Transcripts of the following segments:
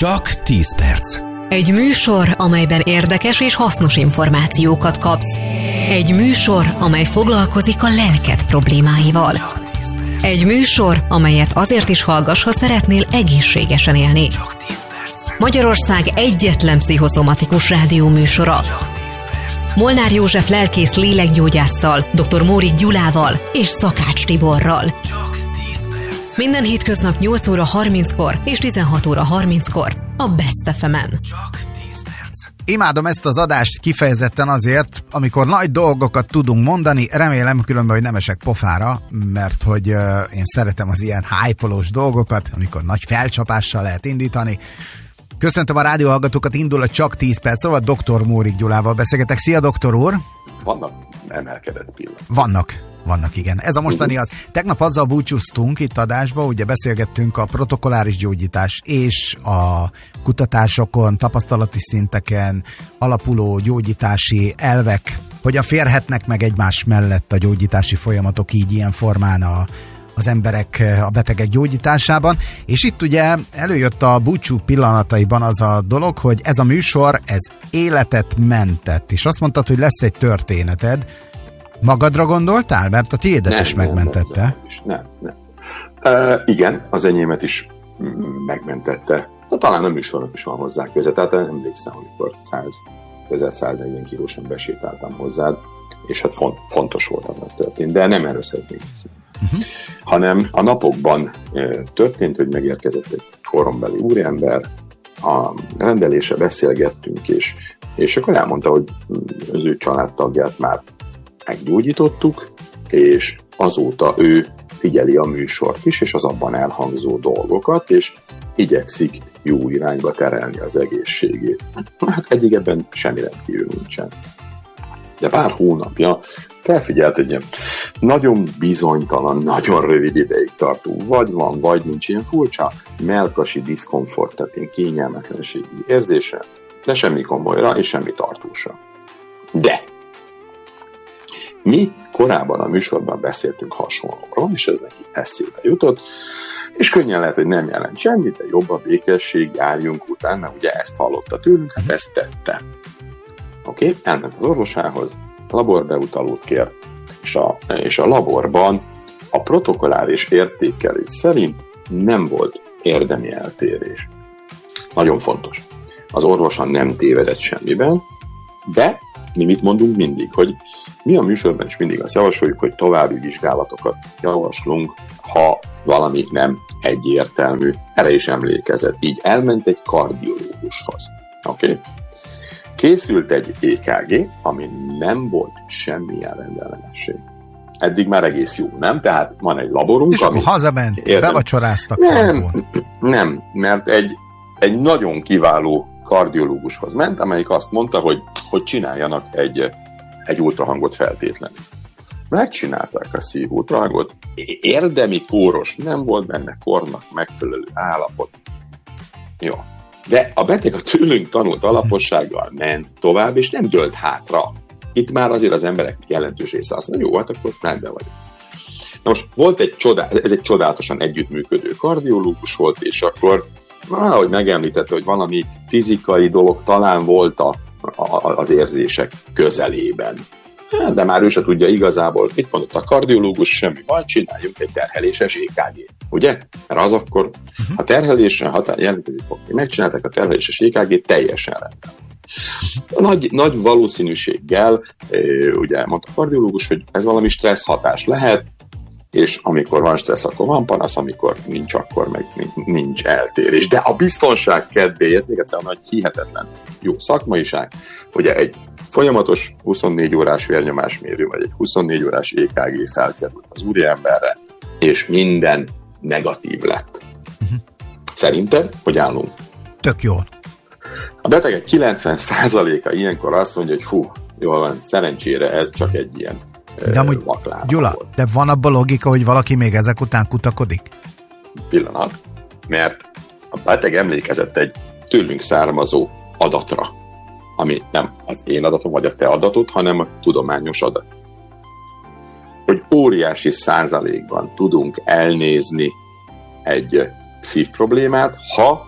Csak 10 perc. Egy műsor, amelyben érdekes és hasznos információkat kapsz. Egy műsor, amely foglalkozik a lelked problémáival. Egy műsor, amelyet azért is hallgass, ha szeretnél egészségesen élni. Csak 10 perc. Magyarország egyetlen pszichoszomatikus rádióműsora. Csak 10 perc. Molnár József lelkész lélekgyógyásszal, dr. Móricz Gyulával és Szakács Tiborral. Csak 10 perc. Minden hétköznap 8 óra 30-kor és 16 óra 30-kor a Best FM-en. Csak 10 perc. Imádom ezt az adást kifejezetten azért, amikor nagy dolgokat tudunk mondani, remélem különben, hogy nem esek pofára, mert hogy én szeretem az ilyen hype-olós dolgokat, amikor nagy felcsapással lehet indítani. Köszöntöm a rádióhallgatókat, indul a Csak 10 perc, szóval dr. Móricz Gyulával beszélgetek. Szia, doktor úr! Vannak emelkedett pillanatok. Vannak, igen. Ez a mostani az. Tegnap azzal búcsúztunk itt adásba, ugye beszélgettünk a protokolláris gyógyítás és a kutatásokon, tapasztalati szinteken alapuló gyógyítási elvek, hogyan férhetnek meg egymás mellett a gyógyítási folyamatok így ilyen formán az emberek, a betegek gyógyításában. És itt ugye előjött a búcsú pillanataiban az a dolog, hogy ez a műsor, ez életet mentett. És azt mondtad, hogy lesz egy történeted. Magadra gondoltál? Mert a tiédet is megmentette. Nem. Igen, az enyémet is megmentette. De talán a műsornak is van hozzá köze. Tehát emlékszem, amikor 140 kilósan besétáltam hozzád, és hát fontos volt, ami történt. De nem erről szeretnék beszélni. Hanem a napokban történt, hogy megérkezett egy korombeli úriember, a rendelése beszélgettünk, és akkor elmondta, hogy az ő családtagját már meggyógyítottuk, és azóta ő figyeli a műsort is, és az abban elhangzó dolgokat, és igyekszik jó irányba terelni az egészségét. Hát eddig ebben semmi rendkívül nincsen. De pár hónapja felfigyelt egy ilyen nagyon bizonytalan, nagyon rövid ideig tartó, vagy van, vagy nincs, ilyen furcsa mellkasi diszkomfort, tehát ilyen kényelmetlenségi érzése, de semmi komolyra és semmi tartósra. De mi korábban a műsorban beszéltünk hasonlóról, és ez neki eszébe jutott, és könnyen lehet, hogy nem jelent semmit, de jobb a békesség, járjunk utána, ugye ezt hallotta tőlünk, hát ezt tette. Oké, elment az orvosához, laborbeutalót kért, és a laborban a protokolláris értékelés szerint nem volt érdemi eltérés. Nagyon fontos. Az orvosan nem tévedett semmiben, de mi mit mondunk mindig, hogy mi a műsorban is mindig azt javasoljuk, hogy további vizsgálatokat javaslunk, ha valami nem egyértelmű, erre is emlékezett. Így elment egy kardiológushoz. Oké? Készült egy EKG, ami nem volt semmilyen rendellenesség. Eddig már egész jó, nem? Tehát van egy laborunk, és akkor hazament, bevacsoráztak. Nem, mert egy nagyon kiváló kardiológushoz ment, amelyik azt mondta, hogy csináljanak egy ultrahangot feltétlenül. Megcsinálták a szívultrahangot, érdemi kóros, nem volt benne kornak megfelelő állapot. Jó. De a beteg a tőlünk tanult alapossággal ment tovább, és nem dőlt hátra. Itt már azért az emberek jelentős része azt mondja, jó, hát akkor rendben vagy. Na most volt ez egy csodálatosan együttműködő kardiológus volt, és akkor valahogy megemlítette, hogy valami fizikai dolog talán volt az érzések közelében. De már ő se tudja igazából, mit mondott a kardiológus, semmi baj, csináljunk egy terheléses EKG-t. Ugye? Mert az akkor, ha terhelésen jelentkezik, megcsinálták a terheléses EKG-t, teljesen rendben. Nagy valószínűséggel, ugye mondta a kardiológus, hogy ez valami stressz hatás lehet, és amikor van stressz, akkor van panasz, amikor nincs, akkor meg nincs eltérés. De a biztonság kedvéért, még egyszer nagy hihetetlen jó szakmaiság, ugye egy folyamatos 24 órás vérnyomásmérő, vagy egy 24 órás EKG felkerült az úriemberre, és minden negatív lett. Szerinted, hogy állunk? Tök jól. A betegek 90%-a ilyenkor azt mondja, hogy fú, jól van, szerencsére ez csak egy ilyen de amúgy, Gyula, volt. De van abban logika, hogy valaki még ezek után kutakodik? Pillanat, mert a beteg emlékezett egy tőlünk származó adatra, ami nem az én adatom, vagy a te adatod, hanem a tudományos adat. Hogy óriási százalékban tudunk elnézni egy szívproblémát, ha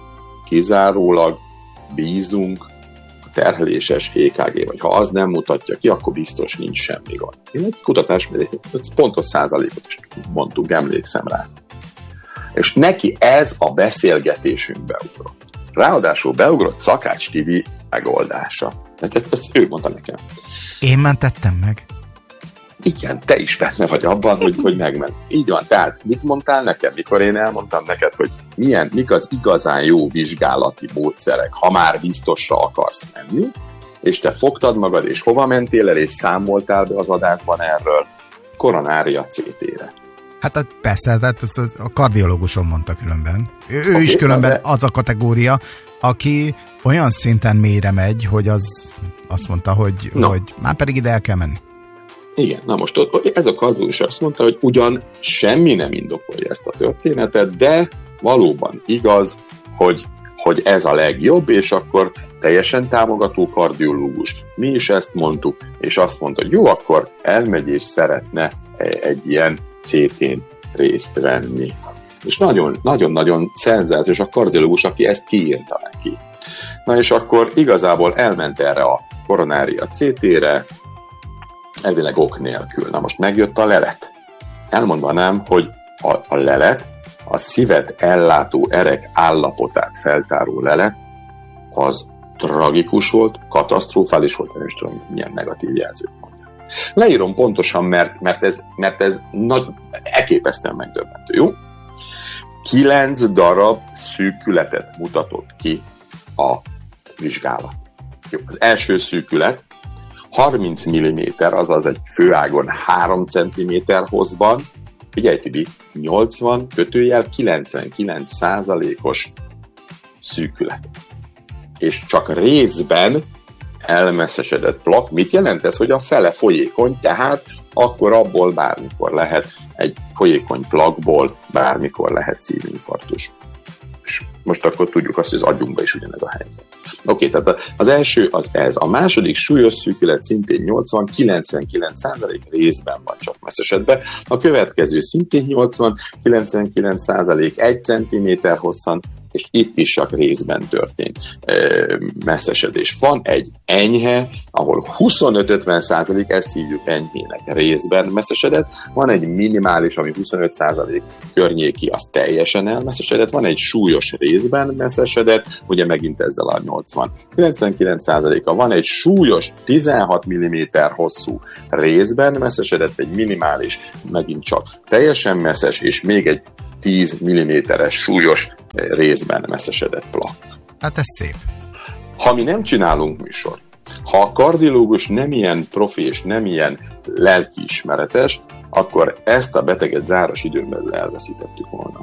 kizárólag bízunk a terheléses EKG, vagy ha az nem mutatja ki, akkor biztos nincs semmi gond. Én egy kutatás, pontos százalékot is mondtunk, emlékszem rá. És neki ez a beszélgetésünk beugrott. Ráadásul beugrott Szakács Tibi megoldása. Tehát ezt ő mondta nekem. Én mentettem meg. Igen, te is benne vagy abban, hogy megment. Így van, tehát mit mondtál nekem, mikor én elmondtam neked, hogy mik az igazán jó vizsgálati módszerek, ha már biztosra akarsz menni, és te fogtad magad, és hova mentél el, és számoltál be az adásban erről? Koronária CT-re. Hát persze, tehát ezt a kardiológusom mondta különben. Ő is különben az a kategória, aki olyan szinten mélyre megy, hogy azt mondta, hogy már pedig ide el kell menni. Igen, na most ez a kardiológus azt mondta, hogy ugyan semmi nem indokolja ezt a történetet, de valóban igaz, hogy ez a legjobb, és akkor teljesen támogató kardiológus. Mi is ezt mondtuk, és azt mondta, hogy jó, akkor elmegy és szeretne egy ilyen CT-n részt venni. És nagyon-nagyon szenzációs a kardiológus, aki ezt kiírta neki. Na és akkor igazából elment erre a koronária CT-re, elvileg ok nélkül. Na most megjött a lelet. Elmondanám, hogy a lelet, a szívet ellátó erek állapotát feltáró lelet, az tragikus volt, katasztrofális volt, nem is tudom, milyen negatív jelzőt mondja. Leírom pontosan, mert ez elképesztően megdöbbentő, jó? 9 darab szűkületet mutatott ki a vizsgálat. Jó, az első szűkület 30 mm, azaz egy főágon 3 cm hosszban, figyelj Tibi, 80/99%-os szűkület. És csak részben elmesszesedett plak. Mit jelent ez? Hogy a fele folyékony, tehát akkor abból bármikor lehet, egy folyékony plakból bármikor lehet szívinfarktus. És most akkor tudjuk azt, hogy az agyunkban is ugyanez a helyzet. Oké, tehát az első az ez. A második súlyos szűkület szintén 80-99% részben van csak messzesedve. A következő szintén 80-99% 1 cm hosszan, és itt is csak részben történt messzesedés. Van egy enyhe, ahol 25-50%, ezt hívjuk enyhének, részben messzesedett, van egy minimális, ami 25% környéki, az teljesen elmesszesedett, van egy súlyos részben messzesedett, ugye megint ezzel a 80-99%-a, van egy súlyos 16 mm hosszú részben messzesedett, egy minimális, megint csak teljesen messzes, és még egy 10 mm-es súlyos részben messzesedett plak. Hát ez szép. Ha mi nem csinálunk műsort, ha a kardiológus nem ilyen profi és nem ilyen lelkiismeretes, akkor ezt a beteget záros időn belül elveszítettük volna.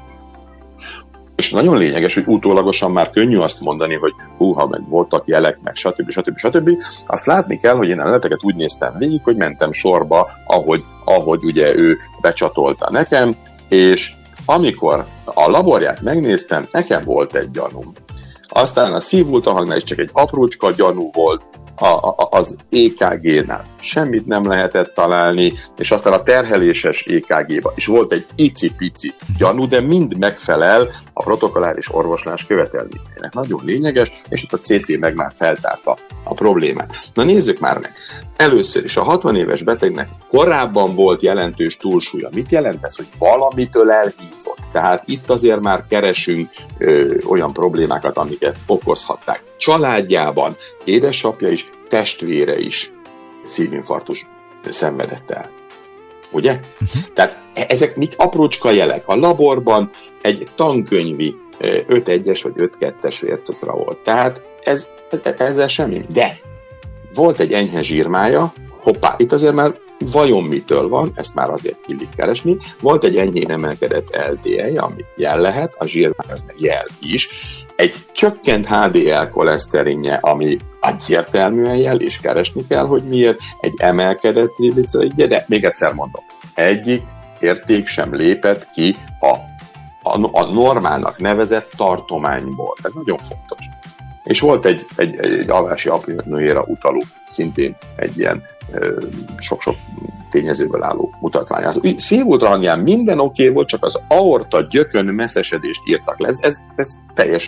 És nagyon lényeges, hogy utólagosan már könnyű azt mondani, hogy húha, meg voltak jelek, meg stb. Azt látni kell, hogy én a leleteket úgy néztem végig, hogy mentem sorba, ahogy ugye ő becsatolta nekem, és amikor a laborját megnéztem, nekem volt egy gyanúm. Aztán a szívultrahangnál is csak egy aprócska gyanú volt, az EKG-nál semmit nem lehetett találni, és aztán a terheléses EKG-ban is volt egy icipici gyanú, de mind megfelel a protokolláris orvoslás követelményeinek. Nagyon lényeges, és ott a CT meg már feltárta a problémát. Na nézzük már meg. Először is a 60 éves betegnek korábban volt jelentős túlsúlya. Mit jelent ez, hogy valamitől elhízott? Tehát itt azért már keresünk olyan problémákat, amiket okozhatták. Családjában édesapja is, testvére is szívinfarktus szenvedett el. Ugye? Tehát ezek mit aprócska jelek. A laborban egy tankönyvi 5-1-es vagy 5-2-es vércukra volt. Tehát ezzel semmi. De volt egy enyhe zsírmája, hoppá, itt azért már vajon mitől van, ezt már azért illik keresni. Volt egy enyhén emelkedett LDL, ami jel lehet, a zsírmája az meg jel is. Egy csökkent HDL koleszterinje, ami egyértelműen jel, és keresni kell, hogy miért. Egy emelkedett trigliceridje, de még egyszer mondom, egyik érték sem lépett ki a normálnak nevezett tartományból. Ez nagyon fontos. És volt egy alvási apnoéra utaló, szintén egy ilyen sok-sok tényezőből álló mutatvány. Az szívultrahangján minden oké volt, csak az aorta gyökön messzesedést írtak le. Ez teljesen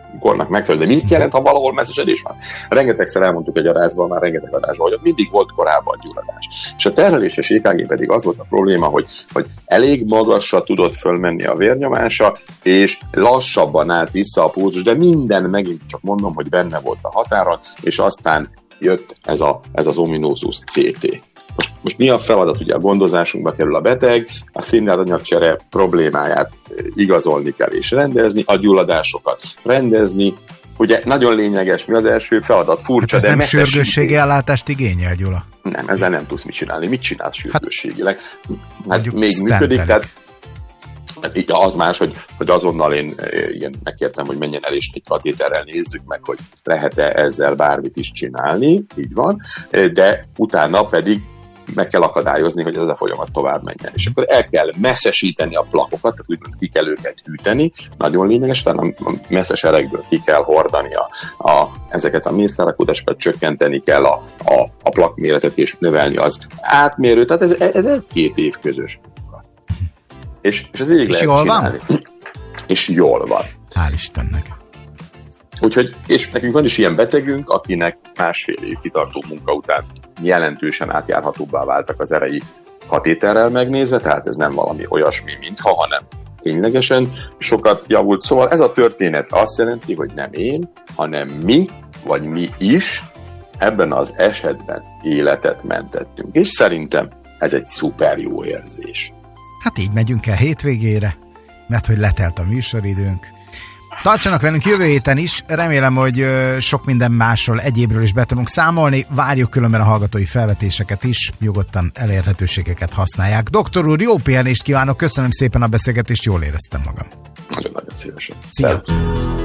kornak megfelelő. De mit jelent, ha valahol messzesedés van? Rengetegszer elmondtuk egy adásban, már rengeteg adásban, hogy mindig volt korábban gyulladás. És a terheléses EKG pedig az volt a probléma, hogy elég magasra tudott fölmenni a vérnyomása, és lassabban állt vissza a pulzus, de minden megint csak mondom, hogy benne volt a határon, és aztán jött ez az ominózus CT. Most mi a feladat? Ugye a gondozásunkba kerül a beteg, a szénhidrátanyagcsere problémáját igazolni kell és rendezni, a gyulladásokat rendezni. Ugye nagyon lényeges, mi az első feladat, furcsa, hát de nem sürgősségi ellátást igényel, Gyula? Nem, ezzel nem tudsz mit csinálni. Mit csinálsz sürgősségileg? Hát még sztentelik. működik, tehát az más, hogy azonnal én megkértem, hogy menjen el és egy katéterrel nézzük meg, hogy lehet-e ezzel bármit is csinálni, így van, de utána pedig meg kell akadályozni, hogy ez a folyamat tovább menjen. És akkor el kell messzesíteni a plakokat, tehát úgymond ki kell őket hűteni, nagyon lényeges, tehát a messzes erekből ki kell hordani ezeket a mészkárakodásokat, csökkenteni kell a plak méretet és növelni az átmérő, tehát ez 1-2 év közös. És ez végig lehet csinálni. És jól van. Hál' Istennek. Úgyhogy, és nekünk van is ilyen betegünk, akinek 1,5 év kitartó munka után jelentősen átjárhatóbbá váltak az erei katéterrel megnézve, tehát ez nem valami olyasmi, mintha, hanem ténylegesen sokat javult. Szóval ez a történet azt jelenti, hogy nem én, hanem mi, vagy mi is ebben az esetben életet mentettünk. És szerintem ez egy szuper jó érzés. Hát így megyünk el hétvégére, mert hogy letelt a műsoridőnk. Tartsanak velünk jövő héten is, remélem, hogy sok minden másról, egyébről is be tudunk számolni, várjuk különben a hallgatói felvetéseket is, nyugodtan elérhetőségeket használják. Doktor úr, jó pihenést kívánok, köszönöm szépen a beszélgetést, jól éreztem magam. Nagyon-nagyon szívesen. Szia!